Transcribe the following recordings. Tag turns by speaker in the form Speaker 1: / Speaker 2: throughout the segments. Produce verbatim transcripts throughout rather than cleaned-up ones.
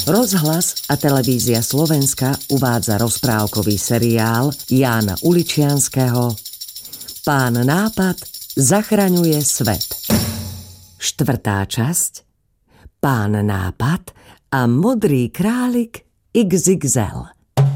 Speaker 1: Rozhlas a televízia Slovenska uvádza rozprávkový seriál Jána Uličianskeho Pán nápad zachraňuje svet. Štvrtá časť Pán nápad a modrý králik iks iks el.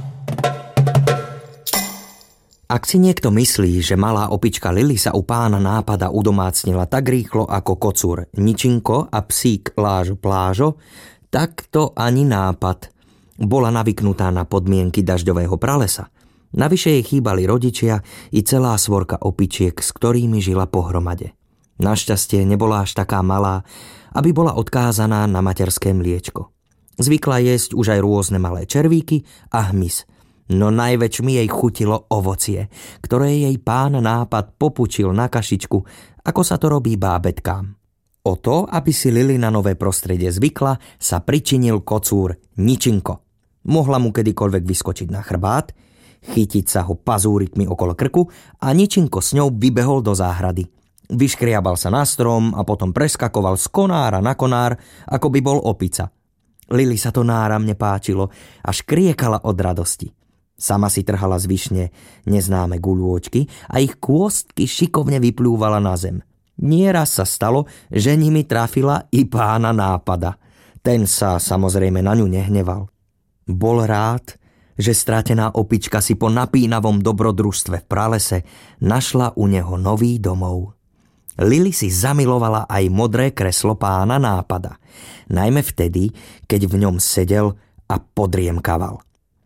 Speaker 2: Ak si niekto myslí, že malá opička Lili sa u Pána nápada udomácnila tak rýchlo ako kocúr Ničinko a psík Lážo Plážo, tak to ani nápad. Bola navyknutá na podmienky dažďového pralesa. Navyše jej chýbali rodičia i celá svorka opičiek, s ktorými žila pohromade. Našťastie nebola až taká malá, aby bola odkázaná na materské mliečko. Zvykla jesť už aj rôzne malé červíky a hmyz. No najväčšmi jej chutilo ovocie, ktoré jej Pán nápad popučil na kašičku, ako sa to robí bábetkám. O to, aby si Lili na nové prostredie zvykla, sa pričinil kocúr Ničinko. Mohla mu kedykoľvek vyskočiť na chrbát, chytiť sa ho pazúrikmi okolo krku a Ničinko s ňou vybehol do záhrady. Vyškriabal sa na strom a potom preskakoval z konára na konár, ako by bol opica. Lili sa to náramne páčilo a škriekala od radosti. Sama si trhala z višne neznáme guľôčky a ich kôstky šikovne vyplúvala na zem. Nieraz sa stalo, že nimi trafila i Pána nápada. Ten sa samozrejme na ňu nehneval. Bol rád, že stratená opička si po napínavom dobrodružstve v pralese našla u neho nový domov. Lili si zamilovala aj modré kreslo Pána nápada, najmä vtedy, keď v ňom sedel a podriemkaval.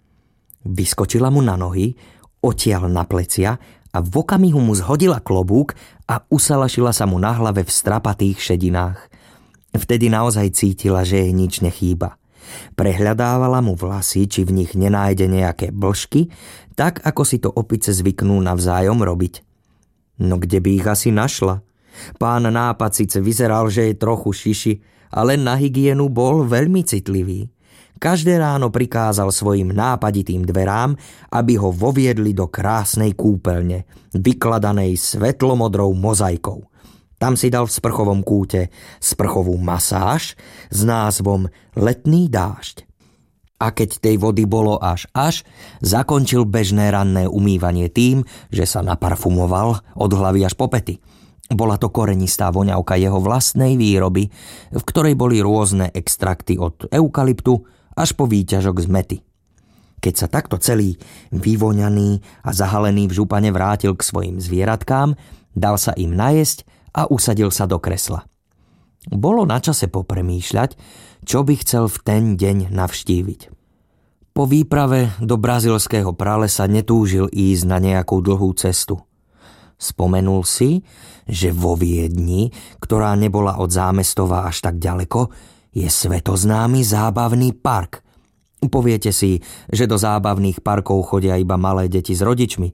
Speaker 2: Vyskočila mu na nohy, otiaľ na plecia a v okamihu mu zhodila klobúk a usalašila sa mu na hlave v strapatých šedinách. Vtedy naozaj cítila, že jej nič nechýba. Prehľadávala mu vlasy, či v nich nenájde nejaké blžky, tak ako si to opice zvyknú navzájom robiť. No kde by ich asi našla? Pán nápad síce vyzeral, že je trochu šiši, ale na hygienu bol veľmi citlivý. Každé ráno prikázal svojim nápaditým dverám, aby ho voviedli do krásnej kúpeľne, vykladanej svetlomodrou mozaikou. Tam si dal v sprchovom kúte sprchovú masáž s názvom Letný dážď. A keď tej vody bolo až až, zakončil bežné ranné umývanie tým, že sa naparfumoval od hlavy až po pety. Bola to korenistá voňavka jeho vlastnej výroby, v ktorej boli rôzne extrakty od eukalyptu až po výťažok z mety. Keď sa takto celý vyvoňaný a zahalený v župane vrátil k svojim zvieratkám, dal sa im najesť a usadil sa do kresla. Bolo na čase popremýšľať, čo by chcel v ten deň navštíviť. Po výprave do brazílskeho pralesa netúžil ísť na nejakú dlhú cestu. Spomenul si, že vo Viedni, ktorá nebola od Zámestova až tak ďaleko, je svetoznámy zábavný park. Poviete si, že do zábavných parkov chodia iba malé deti s rodičmi.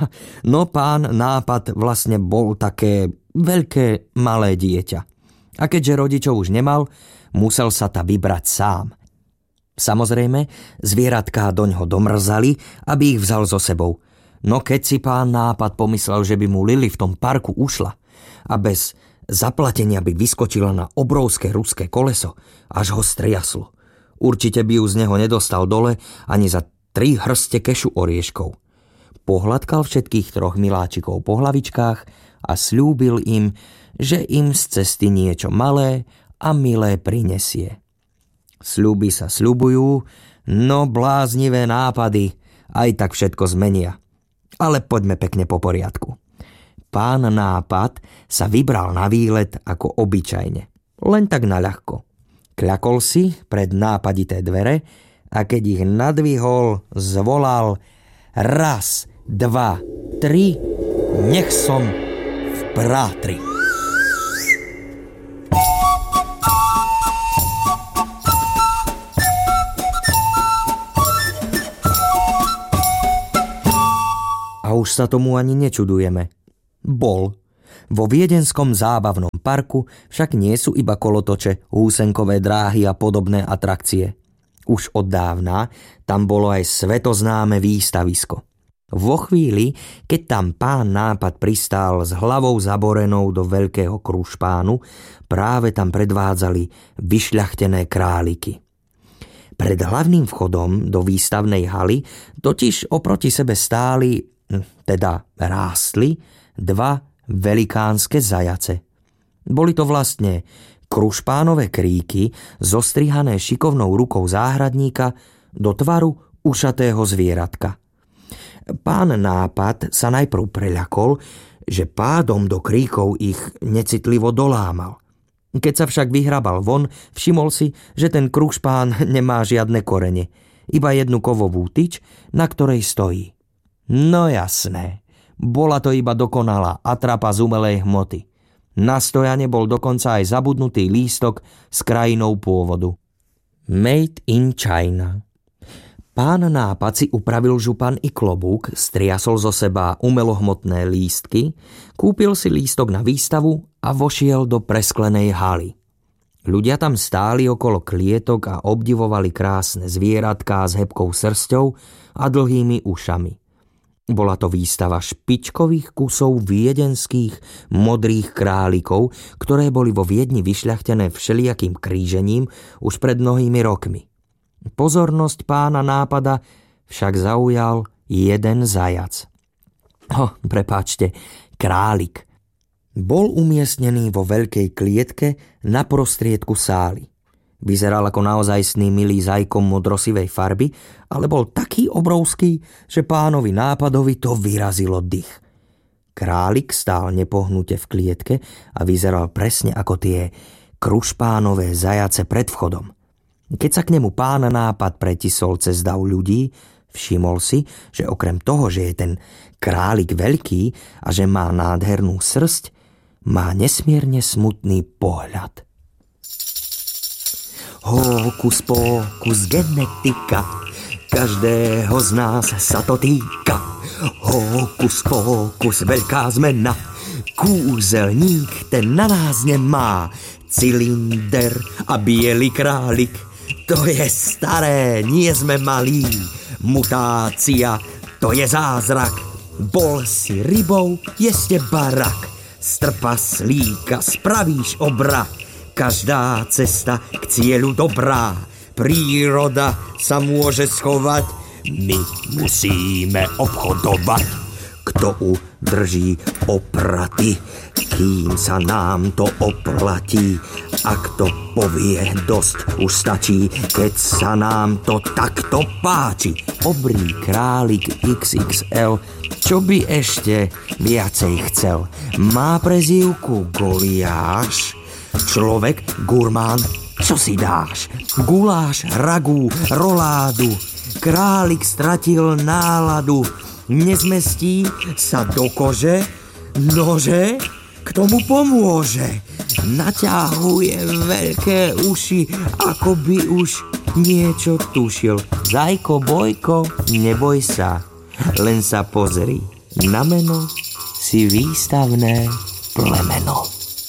Speaker 2: No Pán nápad vlastne bol také veľké malé dieťa. A keďže rodičov už nemal, musel sa ta vybrať sám. Samozrejme, zvieratká doňho domrzali, aby ich vzal so sebou. No keď si Pán nápad pomyslel, že by mu Lili v tom parku ušla a bez zaplatenia by vyskočila na obrovské ruské koleso, až ho striaslo. Určite by ju z neho nedostal dole ani za tri hrste kešu orieškov. Pohľadkal všetkých troch miláčikov po hlavičkách a sľúbil im, že im z cesty niečo malé a milé prinesie. Sľuby sa sľubujú, no bláznivé nápady aj tak všetko zmenia. Ale poďme pekne po poriadku. Pán nápad sa vybral na výlet ako obyčajne, len tak naľahko. Kľakol si pred nápadité dvere a keď ich nadvihol, zvolal raz, dva, tri, nech som v prátri. A už sa tomu ani nečudujeme. Bol. Vo viedenskom zábavnom parku však nie sú iba kolotoče, húsenkové dráhy a podobné atrakcie. Už od dávna tam bolo aj svetoznáme výstavisko. Vo chvíli, keď tam Pán nápad pristál s hlavou zaborenou do veľkého krušpánu, práve tam predvádzali vyšľachtené králiky. Pred hlavným vchodom do výstavnej haly totiž oproti sebe stáli, teda rástli, dva velikánske zajace. Boli to vlastne krušpánové kríky, zostrihané šikovnou rukou záhradníka do tvaru ušatého zvieratka. Pán Nápad sa najprv preľakol, že pádom do kríkov ich necitlivo dolámal. Keď sa však vyhrabal von, všimol si, že ten krušpán nemá žiadne korene, iba jednu kovovú tyč, na ktorej stojí. No jasné, bola to iba dokonalá atrapa z umelej hmoty. Na stojane bol dokonca aj zabudnutý lístok s krajinou pôvodu. Made in China. Pán Nápad si upravil župan i klobúk, striasol zo seba umelohmotné lístky, kúpil si lístok na výstavu a vošiel do presklenej haly. Ľudia tam stáli okolo klietok a obdivovali krásne zvieratká s hebkou srsťou a dlhými ušami. Bola to výstava špičkových kusov viedenských modrých králikov, ktoré boli vo Viedni vyšľachtené všelijakým krížením už pred mnohými rokmi. Pozornosť pána Nápada však zaujal jeden zajac. Ho, prepáčte, králik. Bol umiestnený vo veľkej klietke na prostriedku sály. Vyzeral ako naozajstný milý zajkom modrosivej farby, ale bol taký obrovský, že pánovi Nápadovi to vyrazilo dych. Králik stál nepohnute v klietke a vyzeral presne ako tie krušpánové zajace pred vchodom. Keď sa k nemu pán Nápad pretisol cez dav ľudí, všimol si, že okrem toho, že je ten králik veľký a že má nádhernú srsť, má nesmierne smutný pohľad. Hókus pókus genetika, každého z nás sa to týka. Hókus pókus veľká zmena, kúzelník ten na nás nemá. Cylinder a biely králik, to je staré, nie sme malí. Mutácia, to je zázrak. Bol si rybou, jeste barak. Z trpaslíka spravíš obrak. Každá cesta k cieľu dobrá. Príroda sa môže schovať, my musíme obchodovať. Kto udrží opraty, kým sa nám to oplatí. A kto povie dosť, už stačí, keď sa nám to takto páči. Obrý králik iks iks el, čo by ešte viacej chcel? Má prezývku Goliáš, človek gurmán, čo si dáš? Guláš, ragu, roládu, králik stratil náladu. Nezmestí sa do kože, nože, k tomu pomôže. Naťahuje veľké uši, ako by už niečo tušil. Zajko, bojko, neboj sa, len sa pozri. Na meno si výstavné plemeno.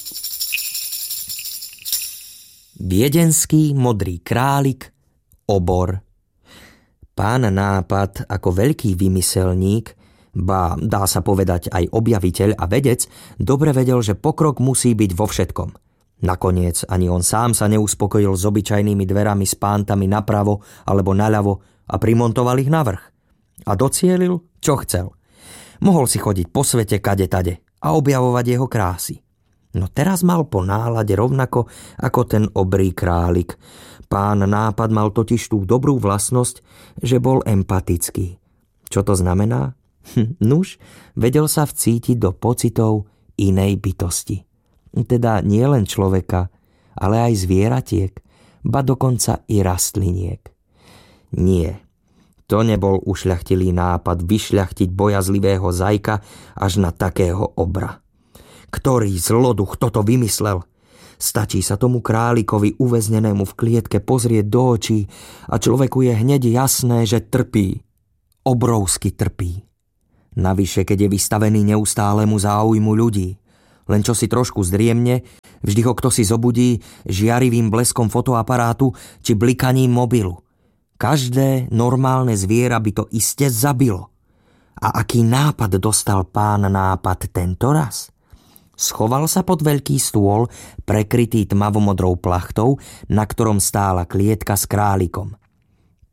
Speaker 2: Viedenský modrý králik, obor. Pán Nápad ako veľký vymyselník, ba dá sa povedať aj objaviteľ a vedec, dobre vedel, že pokrok musí byť vo všetkom. Nakoniec ani on sám sa neuspokojil s obyčajnými dverami s pántami napravo alebo naľavo a primontoval ich navrch. A docielil, čo chcel. Mohol si chodiť po svete kade tade a objavovať jeho krásy. No teraz mal po nálade rovnako ako ten obrý králik. Pán Nápad mal totiž tú dobrú vlastnosť, že bol empatický. Čo to znamená? Nuž, vedel sa vcítiť do pocitov inej bytosti. Teda nie len človeka, ale aj zvieratiek, ba dokonca i rastliniek. Nie, to nebol ušľachtilý nápad vyšľachtiť bojazlivého zajka až na takého obra. Ktorý zloduch toto vymyslel? Stačí sa tomu králikovi uväznenému v klietke pozrieť do očí a človeku je hneď jasné, že trpí. Obrovsky trpí. Navyše, keď je vystavený neustálemu záujmu ľudí. Len čo si trošku zdriemne, vždy ho kto si zobudí žiarivým bleskom fotoaparátu či blikaním mobilu. Každé normálne zviera by to iste zabilo. A aký nápad dostal pán Nápad tento raz? Schoval sa pod veľký stôl, prekrytý tmavomodrou plachtou, na ktorom stála klietka s králikom.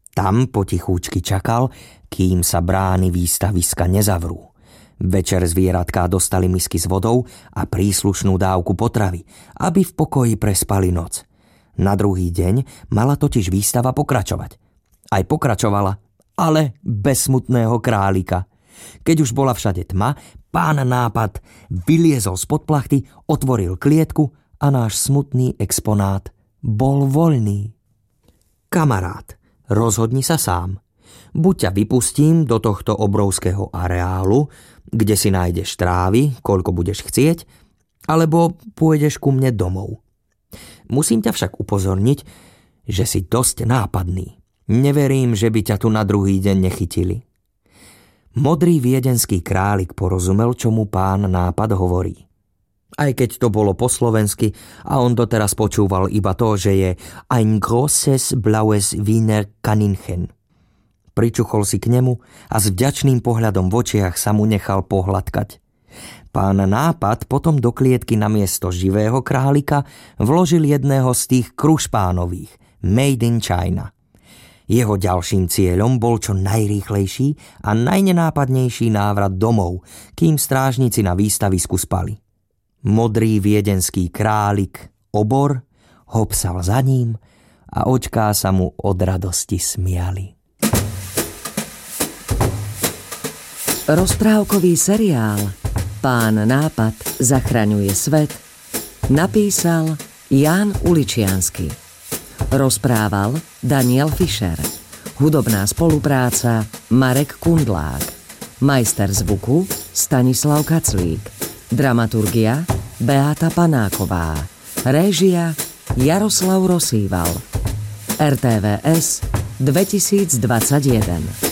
Speaker 2: Tam potichúčky čakal, kým sa brány výstaviska nezavrú. Večer zvieratká dostali misky s vodou a príslušnú dávku potravy, aby v pokoji prespali noc. Na druhý deň mala totiž výstava pokračovať. Aj pokračovala, ale bez smutného králika. Keď už bola všade tma, pán Nápad vyliezol spod plachty, otvoril klietku a náš smutný exponát bol voľný. Kamarát, rozhodni sa sám. Buď ťa vypustím do tohto obrovského areálu, kde si nájdeš trávy, koľko budeš chcieť, alebo pôjdeš ku mne domov. Musím ťa však upozorniť, že si dosť nápadný. Neverím, že by ťa tu na druhý deň nechytili. Modrý viedenský králik porozumel, čo mu pán Nápad hovorí. Aj keď to bolo po slovensky a on doteraz počúval iba to, že je ein großes blaues Wiener Kaninchen. Pričuchol si k nemu a s vďačným pohľadom v očiach sa mu nechal pohľadkať. Pán Nápad potom do klietky namiesto živého králika vložil jedného z tých krušpánových, made in China. Jeho ďalším cieľom bol čo najrýchlejší a najnenápadnejší návrat domov, kým strážnici na výstavisku spali. Modrý viedenský králik, obor, hopsal za ním a očká sa mu od radosti smiali.
Speaker 1: Rozprávkový seriál Pán Nápad zachraňuje svet napísal Ján Uličiansky. Rozprával Daniel Fischer. Hudobná spolupráca Marek Kundlák. Majster zvuku Stanislav Kaclík. Dramaturgia Beáta Panáková. Réžia Jaroslav Rosýval. er té vé es dvetisícdvadsaťjeden.